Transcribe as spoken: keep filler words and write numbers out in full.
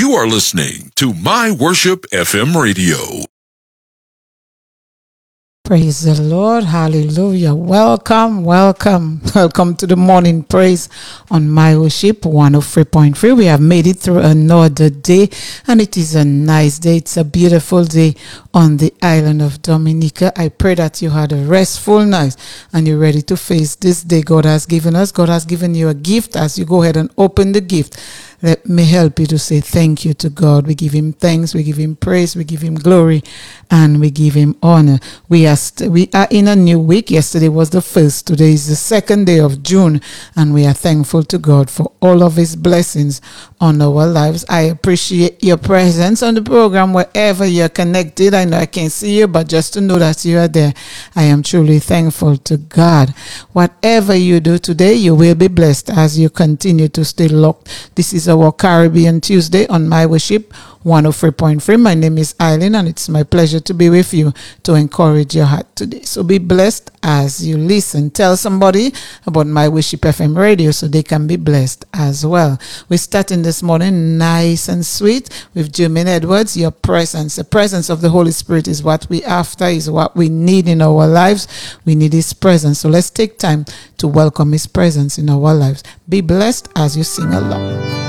You are listening to My Worship F M Radio. Praise the Lord. Hallelujah. Welcome, welcome, welcome to the morning praise on My Worship one oh three point three. We have made it through another day, and it is a nice day. It's a beautiful day on the island of Dominica. I pray that you had a restful night and you're ready to face this day God has given us. God has given you a gift. As you go ahead and open the gift, let me help you to say thank you to God. We give him thanks, we give him praise, we give him glory, and we give him honor. We are st- we are in a new week. Yesterday was the first. Today is the second day of June, and we are thankful to God for all of his blessings on our lives. I appreciate your presence on the program wherever you're connected. I know I can't see you, but just to know that you are there, I am truly thankful to God. Whatever you do today, you will be blessed as you continue to stay locked. This is our Caribbean Tuesday on My Worship one oh three point three. My name is Eileen, and it's my pleasure to be with you to encourage your heart today. So be blessed as you listen. Tell somebody about My Worship F M Radio so they can be blessed as well. We're starting this morning nice and sweet with Jermaine Edwards. Your presence, the presence of the Holy Spirit is what we after, is what we need in our lives. We need his presence. So let's take time to welcome his presence in our lives. Be blessed as you sing along.